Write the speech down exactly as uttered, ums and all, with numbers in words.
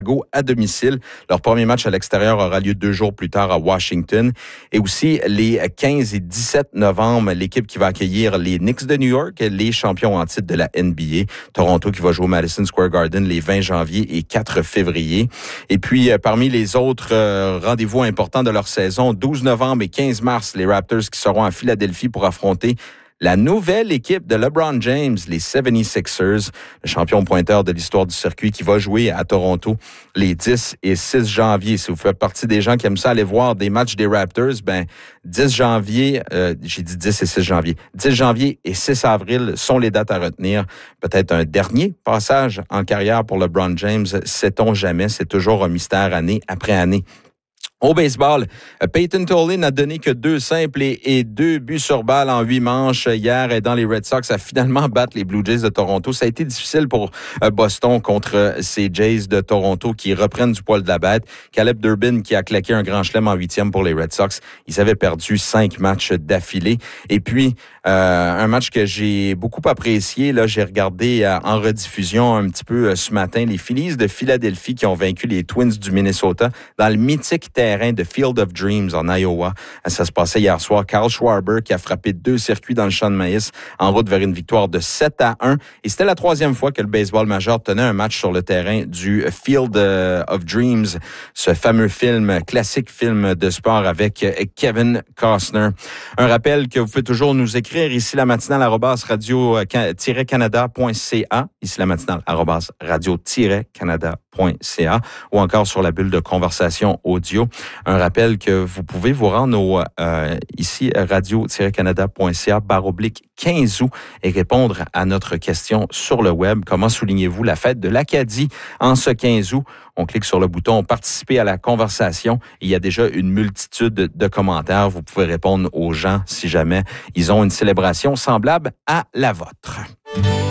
à domicile. Leur premier match à l'extérieur aura lieu deux jours plus tard à Washington. Et aussi, les quinze et dix-sept novembre, l'équipe qui va accueillir les Knicks de New York, les champions en titre de la N B A. Toronto qui va jouer au Madison Square Garden les vingt janvier et quatre février. Et puis, parmi les autres euh, rendez-vous importants de leur saison, douze novembre et quinze mars, les Raptors qui seront à Philadelphie pour affronter la nouvelle équipe de LeBron James, les soixante-sixers, le champion pointeur de l'histoire du circuit qui va jouer à Toronto les dix et six janvier. Si vous faites partie des gens qui aiment ça aller voir des matchs des Raptors, ben dix janvier, euh, j'ai dit dix et six janvier, dix janvier et six avril sont les dates à retenir. Peut-être un dernier passage en carrière pour LeBron James, sait-on jamais, c'est toujours un mystère année après année. Au baseball, Peyton Tolley n'a donné que deux simples et, et deux buts sur balle en huit manches hier dans les Red Sox à finalement battre les Blue Jays de Toronto. Ça a été difficile pour Boston contre ces Jays de Toronto qui reprennent du poil de la bête. Caleb Durbin qui a claqué un grand chelem en huitième pour les Red Sox. Ils avaient perdu cinq matchs d'affilée. Et puis, euh, un match que j'ai beaucoup apprécié, là, j'ai regardé euh, en rediffusion un petit peu euh, ce matin, les Phillies de Philadelphie qui ont vaincu les Twins du Minnesota dans le mythique terrain de Field of Dreams en Iowa. Ça se passait hier soir. Kyle Schwarber qui a frappé deux circuits dans le champ de maïs en route vers une victoire de sept à un. Et c'était la troisième fois que le baseball majeur tenait un match sur le terrain du Field of Dreams, ce fameux film, classique film de sport avec Kevin Costner. Un rappel que vous pouvez toujours nous écrire ici la matinale arobase radio-canada point c a, ici la matinale arobase radio-canada point c a ou encore sur la bulle de conversation audio. Un rappel que vous pouvez vous rendre au, euh, ici radio-canada point c a barre oblique quinze août et répondre à notre question sur le web. Comment soulignez-vous la fête de l'Acadie en ce quinze août? On clique sur le bouton « Participer à la conversation ». Il y a déjà une multitude de commentaires. Vous pouvez répondre aux gens si jamais ils ont une célébration semblable à la vôtre.